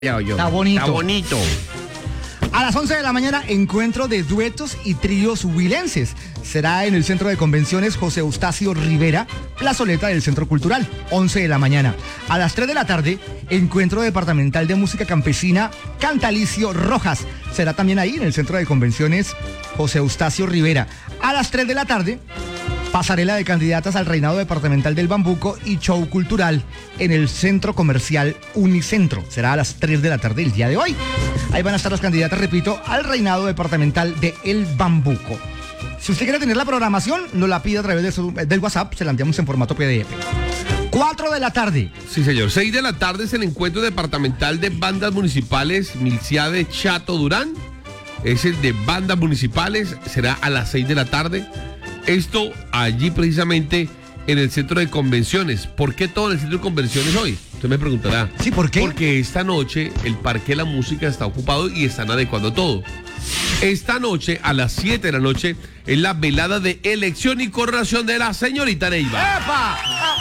Está bonito. Está bonito. A las 11 de la mañana, encuentro de duetos y tríos huilenses. Será en el Centro de Convenciones José Eustacio Rivera, plazoleta del Centro Cultural, 11 de la mañana. A las 3 de la tarde, encuentro departamental de música campesina Cantalicio Rojas. Será también ahí en el Centro de Convenciones José Eustacio Rivera. A las 3 de la tarde, pasarela de candidatas al reinado departamental del Bambuco y show cultural en el Centro Comercial Unicentro. Será a las 3 de la tarde el día de hoy. Ahí van a estar las candidatas, repito, al reinado departamental de El Bambuco. Si usted quiere tener la programación, nos la pide a través del WhatsApp, se la enviamos en formato PDF. 4 de la tarde. Sí, señor. 6 de la tarde es el encuentro departamental de bandas municipales Milciade Chato Durán. Es el de bandas municipales, será a las 6 de la tarde. Esto allí precisamente en el Centro de Convenciones. ¿Por qué todo en el Centro de Convenciones hoy? Usted me preguntará. Sí, ¿por qué? Porque esta noche el Parque de la Música está ocupado y están adecuando todo. Esta noche, a las 7 de la noche, es la velada de elección y coronación de la señorita Neiva. ¡Epa!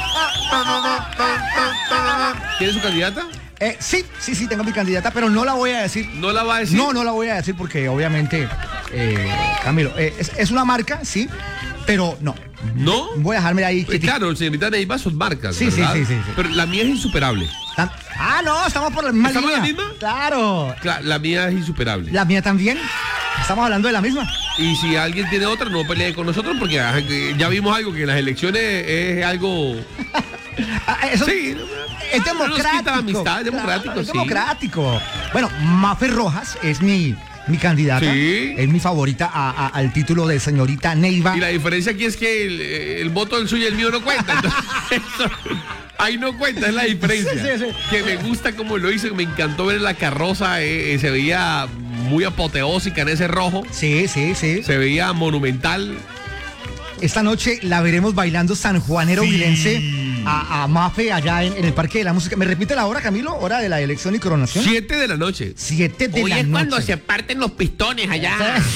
¿Tiene su candidata? Sí, tengo mi candidata, pero no la voy a decir. ¿No la va a decir? No la voy a decir porque obviamente, Camilo, es una marca, sí, pero no. ¿No? Voy a dejarme ahí. Pues claro, señorita Neiva son marcas, sí, ¿verdad? Sí. Pero la mía es insuperable. No, estamos por la misma ¿Estamos línea. en la misma? Claro. La mía es insuperable. La mía también. Estamos hablando de la misma. Y si alguien tiene otra, no pelee con nosotros porque ya vimos algo que en las elecciones es algo... Eso sí. Es democrático. No nos quita la amistad, es democrático, claro, es sí. democrático. Bueno, Mafe Rojas es mi candidata. Sí. Es mi favorita al título de señorita Neiva. Y la diferencia aquí es que el voto del suyo y el mío no cuenta. Entonces, ahí no cuenta, es la diferencia. Sí. Que me gusta como lo hizo, me encantó ver la carroza, se veía muy apoteósica en ese rojo. Sí. Se veía monumental. Esta noche la veremos bailando sanjuanero huilense a Mafe allá en el Parque de la Música. ¿Me repite la hora, Camilo? Hora de la elección y coronación. 7 de la noche. 7 de la noche. Hoy es cuando se parten los pistones allá.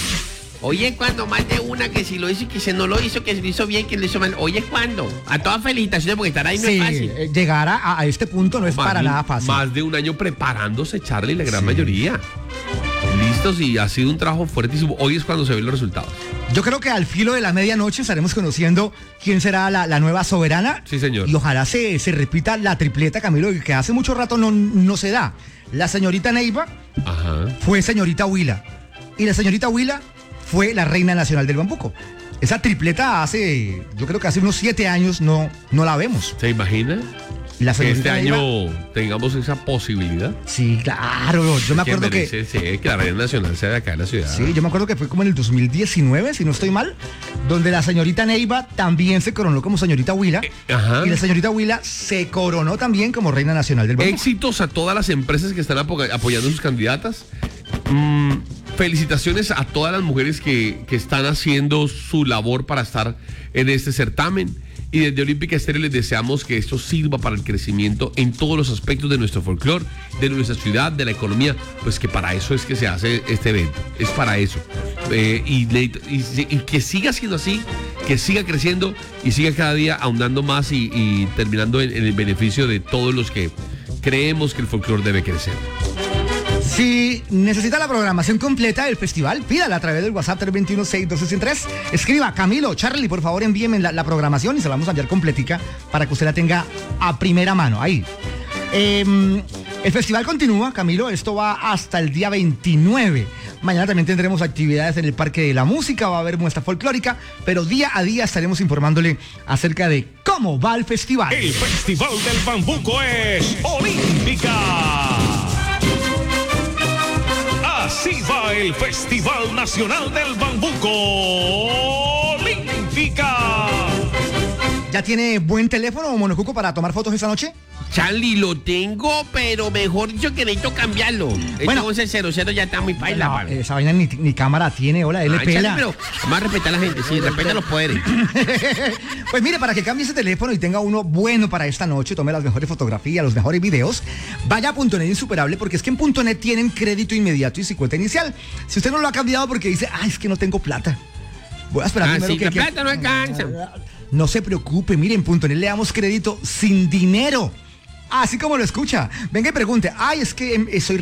Hoy es cuando más de una que si lo hizo y que si no lo hizo, que si lo hizo bien, que lo hizo mal. Hoy es cuando. A todas felicitaciones porque estar ahí no es fácil. Llegar a este punto no es para nada fácil. Más de un año preparándose, Charlie, la gran mayoría. Listos y ha sido un trabajo fuertísimo. Hoy es cuando se ven los resultados. Yo creo que al filo de la medianoche estaremos conociendo quién será la nueva soberana. Sí, señor. Y ojalá se repita la tripleta, Camilo, que hace mucho rato no se da. La señorita Neiva fue señorita Huila. Y la señorita Huila fue la reina nacional del Bambuco. Esa tripleta yo creo que hace unos 7 años no la vemos. ¿Se imagina? Que este año tengamos esa posibilidad. Sí, claro. Yo me acuerdo que la reina nacional sea de acá de la ciudad. Sí, yo me acuerdo que fue como en el 2019, si no estoy mal, donde la señorita Neiva también se coronó como señorita Huila. Y la señorita Huila se coronó también como reina nacional del Bambuco. Éxitos a todas las empresas que están apoyando a sus candidatas. Felicitaciones a todas las mujeres que están haciendo su labor para estar en este certamen. Y desde Olímpica Estéreo les deseamos que esto sirva para el crecimiento en todos los aspectos de nuestro folclore, de nuestra ciudad, de la economía, pues que para eso es que se hace este evento, es para eso. Y que siga siendo así, que siga creciendo y siga cada día ahondando más y terminando en el beneficio de todos los que creemos que el folclore debe crecer. Si necesita la programación completa del festival, pídala a través del WhatsApp 321-62663. Escriba, Camilo, Charlie, por favor envíenme la programación y se la vamos a enviar completica para que usted la tenga a primera mano. Ahí. El festival continúa, Camilo, esto va hasta el día 29. Mañana también tendremos actividades en el Parque de la Música, va a haber muestra folclórica, pero día a día estaremos informándole acerca de cómo va el festival. El Festival del Bambuco es Olímpica. Así va el Festival Nacional del Bambuco Olímpica. ¿Ya tiene buen teléfono, Monocuco, para tomar fotos esta noche? Charlie, lo tengo, pero mejor dicho que necesito cambiarlo. Bueno, este 1100 ya está muy paila, no, esa vaina ni cámara tiene, hola, LP. Charlie, pero vamos a respetar a la gente, sí, respeta los poderes. Pues mire, para que cambie ese teléfono y tenga uno bueno para esta noche, tome las mejores fotografías, los mejores videos, vaya a .net Insuperable, porque es que en .net tienen crédito inmediato y 50 inicial. Si usted no lo ha cambiado porque dice, es que no tengo plata, voy a esperar primero sí, la plata no alcanza. No se preocupe, miren, en .net le damos crédito sin dinero. Así como lo escucha. Venga y pregunte, ay, es que soy